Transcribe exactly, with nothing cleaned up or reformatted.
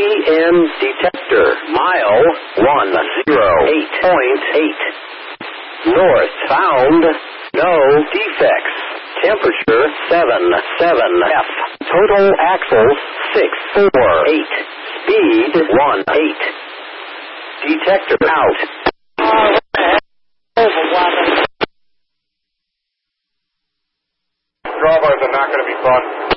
P M detector, mile one oh eight point eight. North found, no defects. Temperature seven seven F. Total axles six four eight. Speed one eight. Detector out. Drawbars are not going to be fun.